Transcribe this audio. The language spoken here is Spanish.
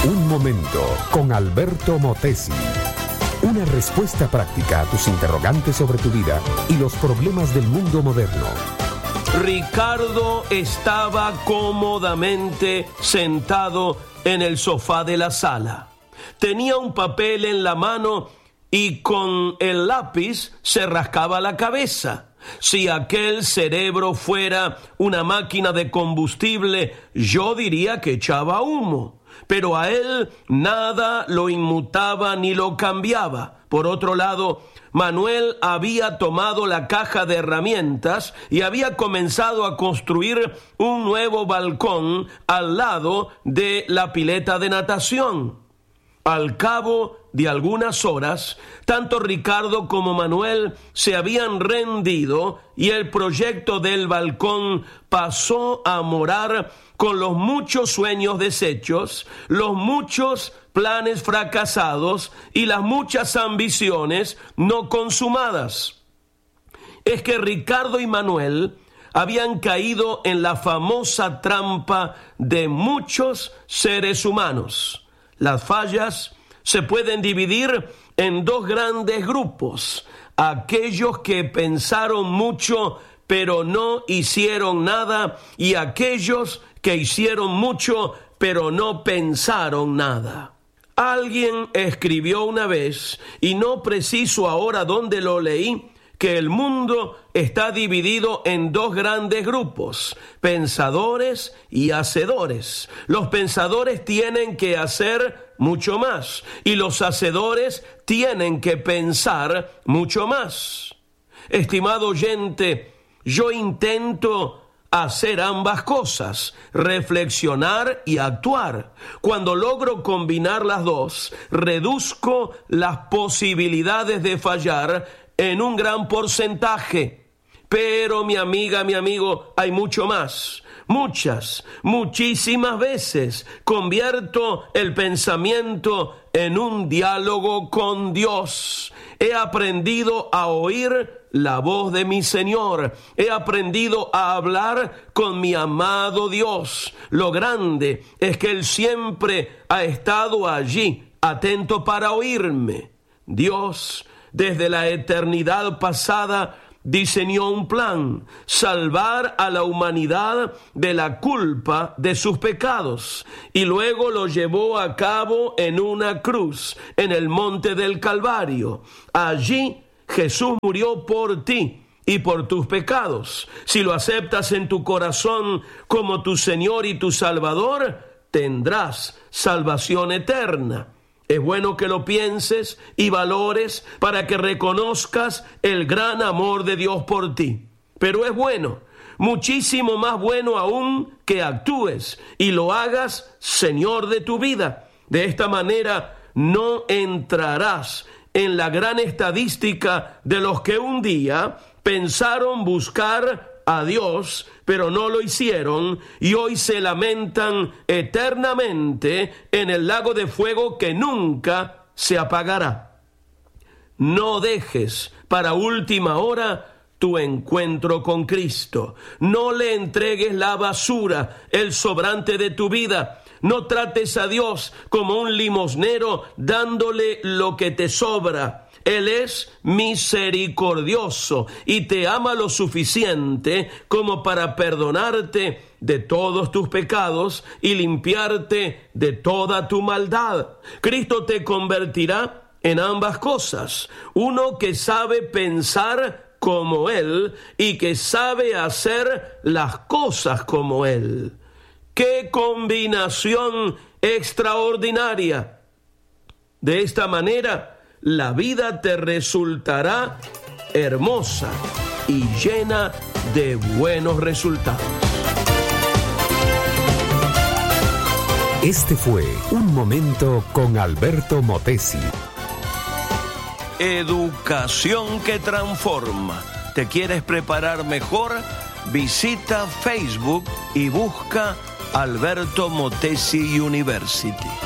Un momento con Alberto Motesi. Una respuesta práctica a tus interrogantes sobre tu vida y los problemas del mundo moderno. Ricardo estaba cómodamente sentado en el sofá de la sala. Tenía un papel en la mano y con el lápiz se rascaba la cabeza. Si aquel cerebro fuera una máquina de combustible, yo diría que echaba humo. Pero a él nada lo inmutaba ni lo cambiaba. Por otro lado, Manuel había tomado la caja de herramientas y había comenzado a construir un nuevo balcón al lado de la pileta de natación. Al cabo de algunas horas, tanto Ricardo como Manuel se habían rendido y el proyecto del balcón pasó a morar con los muchos sueños deshechos, los muchos planes fracasados y las muchas ambiciones no consumadas. Es que Ricardo y Manuel habían caído en la famosa trampa de muchos seres humanos. Las fallas se pueden dividir en dos grandes grupos: aquellos que pensaron mucho pero no hicieron nada, y aquellos que hicieron mucho pero no pensaron nada. Alguien escribió una vez, y no preciso ahora dónde lo leí, que el mundo está dividido en dos grandes grupos: pensadores y hacedores. Los pensadores tienen que hacer mucho más y los hacedores tienen que pensar mucho más. Estimado oyente, yo intento hacer ambas cosas, reflexionar y actuar. Cuando logro combinar las dos, reduzco las posibilidades de fallar en un gran porcentaje. Pero mi amiga, mi amigo, hay mucho más. Muchísimas veces convierto el pensamiento en un diálogo con Dios. He aprendido a oír la voz de mi Señor. He aprendido a hablar con mi amado Dios. Lo grande es que Él siempre ha estado allí, atento para oírme. Dios, desde la eternidad pasada, diseñó un plan: salvar a la humanidad de la culpa de sus pecados, y luego lo llevó a cabo en una cruz, en el monte del Calvario. Allí Jesús murió por ti y por tus pecados. Si lo aceptas en tu corazón como tu Señor y tu Salvador, tendrás salvación eterna. Es bueno que lo pienses y valores para que reconozcas el gran amor de Dios por ti. Pero es bueno, muchísimo más bueno aún, que actúes y lo hagas Señor de tu vida. De esta manera no entrarás en la gran estadística de los que un día pensaron buscar a Dios, pero no lo hicieron, y hoy se lamentan eternamente en el lago de fuego que nunca se apagará. No dejes para última hora tu encuentro con Cristo. No le entregues la basura, el sobrante de tu vida. No trates a Dios como un limosnero dándole lo que te sobra. Él es misericordioso y te ama lo suficiente como para perdonarte de todos tus pecados y limpiarte de toda tu maldad. Cristo te convertirá en ambas cosas: uno que sabe pensar como Él y que sabe hacer las cosas como Él. ¡Qué combinación extraordinaria! De esta manera, la vida te resultará hermosa y llena de buenos resultados. Este fue Un Momento con Alberto Motesi. Educación que transforma. ¿Te quieres preparar mejor? Visita Facebook y busca Alberto Motesi University.